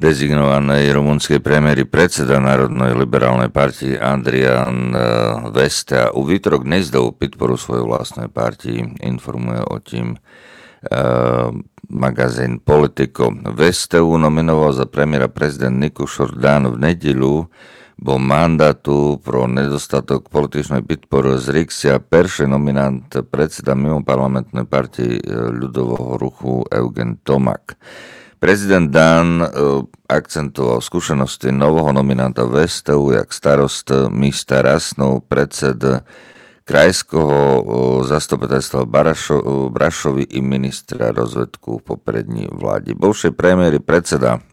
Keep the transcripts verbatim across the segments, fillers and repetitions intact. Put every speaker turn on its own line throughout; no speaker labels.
dezignovanej rumunskej premiéry predseda Národnej liberálnej partii Andrian Vesta u výtorok nezdal podporu svojej vlastnej partii, informuje o tým uh, magazín Politico. Vesteu nominoval za premiéra prezident Nikus Šordán v nedeľu, bo mandátu pro nedostatok političnej podpory z Rixia perší nominant predseda mimo parlamentnej partii ľudového ruchu Eugen Tomak. Prezident Dan akcentoval skúsenosti nového nominanta Vesteu jak starost místa Rasnov, predsed krajského zastupiteľstva Brašovi i ministra rozvedku v poprední vládi. Bovšej premiéry predseda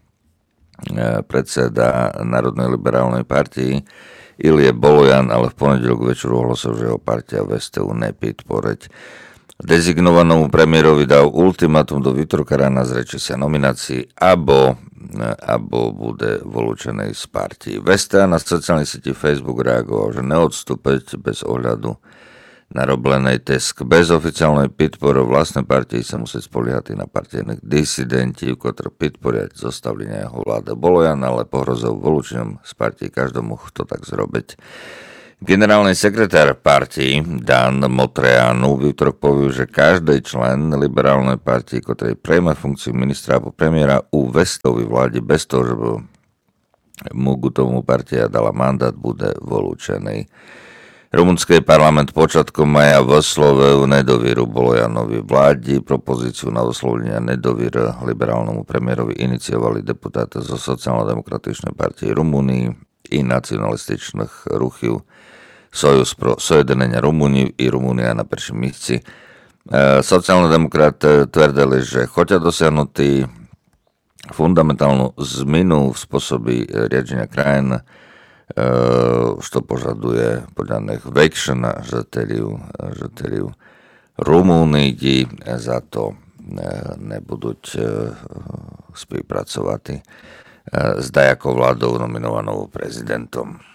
predseda Národnej liberálnej partii Ilie Bolojan, ale v ponedeľok večeru ohlasil, že jeho partia Vesteu nepodporeť. Dezignovanému premiérovi dal ultimátum do výtorka rána zreči sa nominácií, abo, abo bude vylúčený z partii. Vesta na sociálnej sieti Facebook reagoval, že neodstúpiť bez ohľadu na roblenej tesk. Bez oficiálnej podpory vlastnej partii sa musí spoliehať na partijných disidentí, ktorí podporiať zostavlenia jeho vlády. Bolojan ale pohrozil vylúčením z partii každomu, kto tak zrobiť. Generálny sekretár partii Dan Motreanu v útorok povedal, že každý člen liberálnej partii, ktorý prejme funkciu ministra alebo premiéra u Vestovej vlády bez toho, že by mu k tomu partia dala mandát, bude vylúčený. Rumunský parlament počiatkom maja vyslovil nedovieru Bolojanovi vládi. Propozíciu na vyslovenie nedoviery liberálnemu premiérovi iniciovali deputáti zo sociálno-demokratičnej partie Rumunii i nacionalističných ruchov Sojus pro sojedinenia Rumunii i Rumunia na prvším místci. Sociálno-demokrati tvrdili, že chotia dosiahnutý fundamentálnu zmenu v spôsobe riadenia krajín, što požaduje podľa nich väčšina žiteľov Rumúnii, za to nebudú spolupracovať s dajakou vládou nominovanou prezidentom.